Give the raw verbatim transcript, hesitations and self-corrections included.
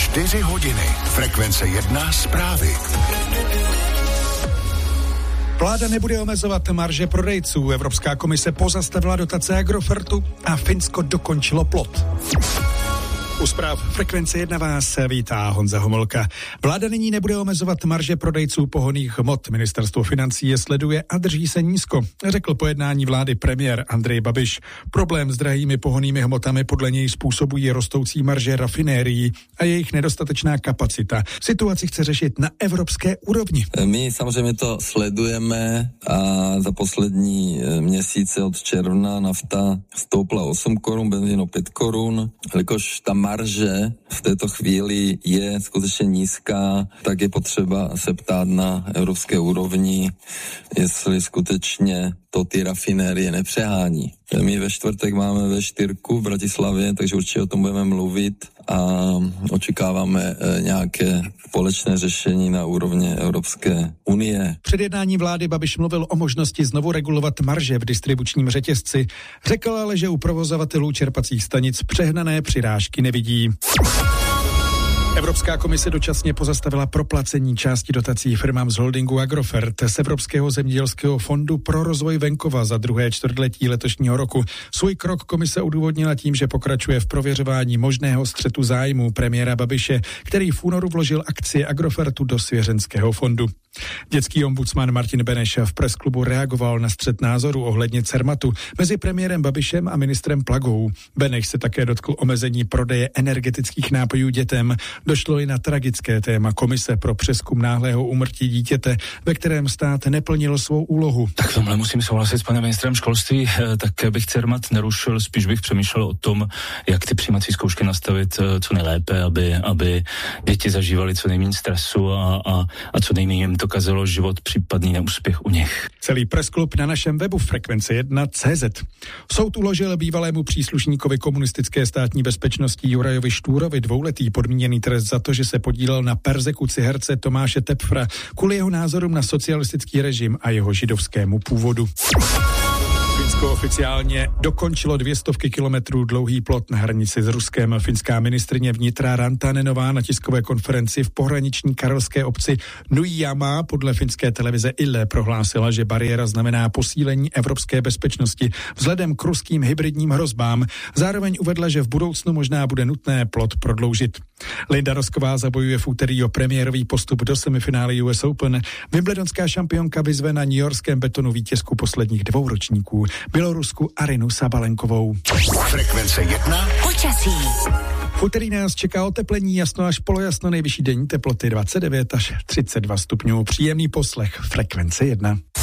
Čtyři hodiny. Frekvence jedna zprávy. Vláda nebude omezovat marže prodejců. Evropská komise pozastavila dotace Agrofertu a Finsko dokončilo plot. U zpráv Frekvence jedna vás vítá Honza Homolka. Vláda nyní nebude omezovat marže prodejců pohonných hmot. Ministerstvo financí je sleduje a drží se nízko, řekl po jednání vlády premiér Andrej Babiš. Problém s drahými pohonnými hmotami podle něj způsobují rostoucí marže rafinérií a jejich nedostatečná kapacita. Situaci chce řešit na evropské úrovni. My samozřejmě to sledujeme a za poslední měsíce od června nafta stoupla osm korun, benzín o pět korun, jelikož tam marže v této chvíli je skutečně nízká, tak je potřeba se ptát na evropské úrovni, jestli skutečně to ty rafinérie nepřehání. My ve čtvrtek máme ve čtyřku v Bratislavě, takže určitě o tom budeme mluvit a očekáváme nějaké společné řešení na úrovni Evropské unie. Před jednání vlády Babiš mluvil o možnosti znovu regulovat marže v distribučním řetězci. Řekl ale, že u provozovatelů čerpacích stanic přehnané přirážky nevidí. Evropská komise dočasně pozastavila proplacení části dotací firmám z holdingu Agrofert z Evropského zemědělského fondu pro rozvoj venkova za druhé čtvrtletí letošního roku. Svůj krok komise odůvodnila tím, že pokračuje v prověřování možného střetu zájmů premiéra Babiše, který v únoru vložil akcie Agrofertu do svěřenského fondu. Dětský ombudsman Martin Beneš v presklubu reagoval na střet názoru ohledně Cermatu mezi premiérem Babišem a ministrem Plagou. Beneš se také dotkl omezení prodeje energetických nápojů dětem. Došlo i na tragické téma komise pro přezkum náhlého úmrtí dítěte, ve kterém stát neplnil svou úlohu. Tak tomhle musím souhlasit s panem ministrem školství, tak bych Cermat nerušil, spíš bych přemýšlel o tom, jak ty přijímací zkoušky nastavit co nejlépe, aby, aby děti zažívaly co nejméně stresu a, a, a co nejméně jim dokázalo život případný neúspěch u nich. Celý presklub na našem webu frekvence jedna tečka cé zet. Soud uložil bývalému příslušníkovi komunistické státní bezpečnosti Jurajovi Štúrovi dvouletý podmíněný trest za to, že se podílel na perzekuci herce Tomáše Tepfra kvůli jeho názorům na socialistický režim a jeho židovskému původu. Finsko oficiálně dokončilo dvě stovky kilometrů dlouhý plot na hranici s Ruskem. Finská ministryně vnitra Rantanenová na tiskové konferenci v pohraniční karelské obci Nuijama podle finské televize Yle prohlásila, že bariéra znamená posílení evropské bezpečnosti vzhledem k ruským hybridním hrozbám. Zároveň uvedla, že v budoucnu možná bude nutné plot prodloužit. Linda Rosková zabojuje v úterý o premiérový postup do semifinále U S Open. Wimbledonská šampionka vyzve na newyorském betonu vítězku posledních dvou ročníků, Bělorusku Arinu Sabalenkovou. Frekvence jedna. Počasí. V úterý nás čeká oteplení, jasno až polojasno, nejvyšší denní teploty dvacet devět až třicet dva stupňů. Příjemný poslech Frekvence jedna.